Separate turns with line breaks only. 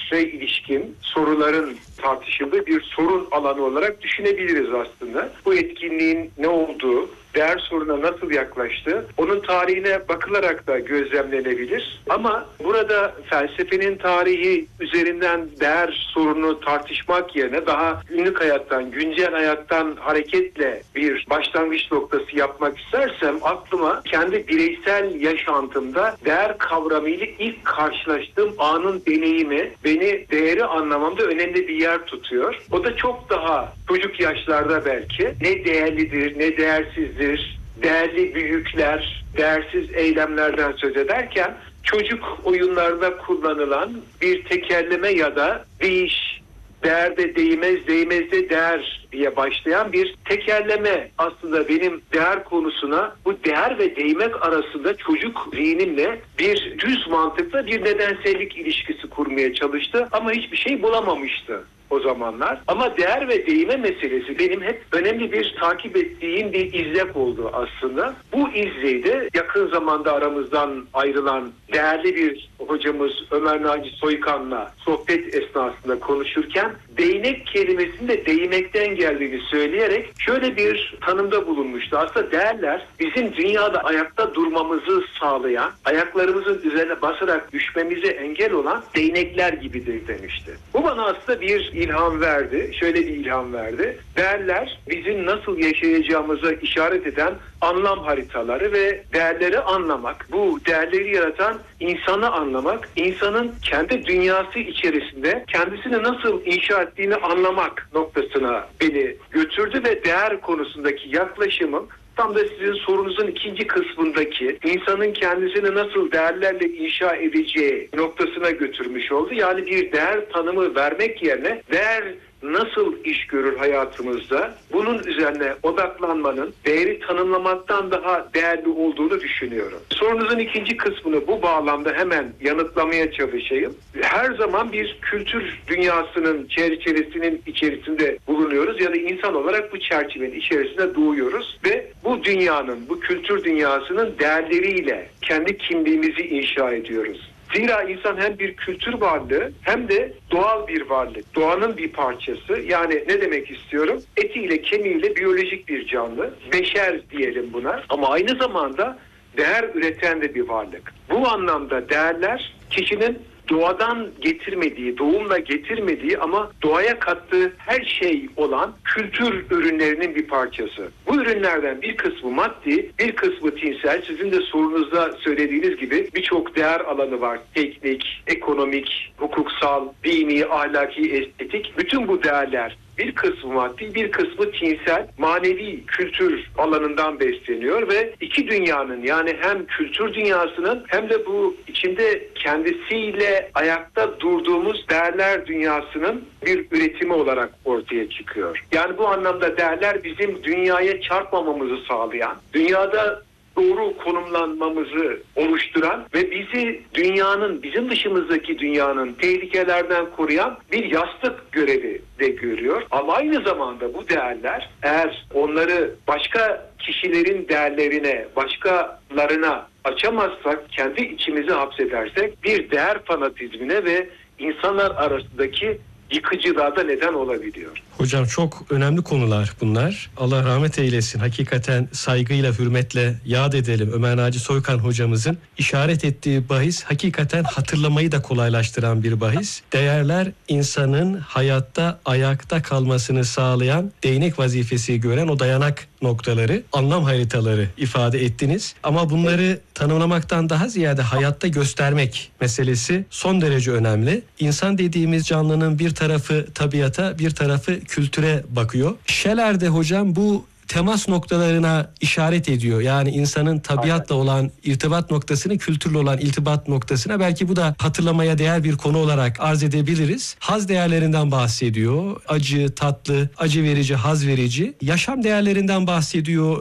değere ilişkin soruların tartışıldığı bir sorun alanı olarak düşünebiliriz aslında. Bu etkinliğin ne olduğu, değer soruna nasıl yaklaştı, onun tarihine bakılarak da gözlemlenebilir. Ama burada felsefenin tarihi üzerinden değer sorunu tartışmak yerine daha günlük hayattan, güncel hayattan hareketle bir başlangıç noktası yapmak istersem aklıma kendi bireysel yaşantımda değer kavramıyla ilk karşılaştığım anın deneyimi beni değeri anlamamda önemli bir yer tutuyor. O da çok daha çocuk yaşlarda belki ne değerlidir, ne değersizdir, değerli büyükler, değersiz eylemlerden söz ederken çocuk oyunlarında kullanılan bir tekerleme ya da değiş, değerde değmez, değmezde değer diye başlayan bir tekerleme aslında benim değer konusuna bu değer ve değmek arasında çocuk zihnimle bir düz mantıkla bir nedensellik ilişkisi kurmaya çalıştı ama hiçbir şey bulamamıştı o zamanlar. Ama değer ve değme meselesi benim hep önemli bir takip ettiğim bir izlek oldu aslında. Bu izleyi de yakın zamanda aramızdan ayrılan değerli bir hocamız Ömer Naci Soykan'la sohbet esnasında konuşurken değnek kelimesinin de değmekten geldiğini söyleyerek şöyle bir tanımda bulunmuştu. Aslında değerler bizim dünyada ayakta durmamızı sağlayan, ayaklarımızın üzerine basarak düşmemize engel olan değnekler gibidir demişti. Bu bana aslında bir ilham verdi. Şöyle bir ilham verdi. Değerler bizim nasıl yaşayacağımıza işaret eden anlam haritaları ve değerleri anlamak, bu değerleri yaratan insanı anlamak, insanın kendi dünyası içerisinde kendisini nasıl inşa ettiğini anlamak noktasına beni götürdü ve değer konusundaki yaklaşımım tam da sizin sorunuzun ikinci kısmındaki insanın kendisini nasıl değerlerle inşa edeceği noktasına götürmüş oldu. Yani bir değer tanımı vermek yerine değer nasıl iş görür hayatımızda? Bunun üzerine odaklanmanın değeri tanımlamaktan daha değerli olduğunu düşünüyorum. Sorunuzun ikinci kısmını bu bağlamda hemen yanıtlamaya çalışayım. Her zaman bir kültür dünyasının çerçevesinin içerisinde bulunuyoruz ya da insan olarak bu çerçevenin içerisinde doğuyoruz ve bu dünyanın, bu kültür dünyasının değerleriyle kendi kimliğimizi inşa ediyoruz. Zira insan hem bir kültür varlığı hem de doğal bir varlık. Doğanın bir parçası. Yani ne demek istiyorum? Etiyle kemiğiyle biyolojik bir canlı. Beşer diyelim buna. Ama aynı zamanda değer üreten de bir varlık. Bu anlamda değerler kişinin doğadan getirmediği, doğumla getirmediği ama doğaya kattığı her şey olan kültür ürünlerinin bir parçası. Bu ürünlerden bir kısmı maddi, bir kısmı tinsel. Sizin de sorunuzda söylediğiniz gibi birçok değer alanı var. Teknik, ekonomik, hukuksal, dini, ahlaki, estetik. Bütün bu değerler bir kısmı maddi, bir kısmı tinsel, manevi kültür alanından besleniyor ve iki dünyanın yani hem kültür dünyasının hem de bu içinde kendisiyle ayakta durduğumuz değerler dünyasının bir üretimi olarak ortaya çıkıyor. Yani bu anlamda değerler bizim dünyaya çarpmamamızı sağlayan, dünyada doğru konumlanmamızı oluşturan ve bizi dünyanın, bizim dışımızdaki dünyanın tehlikelerden koruyan bir yastık görevi de görüyor. Ama aynı zamanda bu değerler eğer onları başka kişilerin değerlerine, başkalarına açamazsak, kendi içimize hapsedersek bir değer fanatizmine ve insanlar arasındaki yıkıcılığa da neden olabiliyor.
Hocam çok önemli konular bunlar. Allah rahmet eylesin. Hakikaten saygıyla, hürmetle yad edelim. Ömer Naci Soykan hocamızın işaret ettiği bahis hakikaten hatırlamayı da kolaylaştıran bir bahis. Değerler insanın hayatta ayakta kalmasını sağlayan değnek vazifesi gören o dayanak noktaları, anlam haritaları ifade ettiniz. Ama bunları tanımlamaktan daha ziyade hayatta göstermek meselesi son derece önemli. İnsan dediğimiz canlının bir tarafı tabiata, bir tarafı kültüre bakıyor. Scheler de hocam bu temas noktalarına işaret ediyor. Yani insanın tabiatla olan irtibat noktasını kültürle olan irtibat noktasına, belki bu da hatırlamaya değer bir konu olarak arz edebiliriz. Haz değerlerinden bahsediyor. Acı, tatlı, acı verici, haz verici. Yaşam değerlerinden bahsediyor.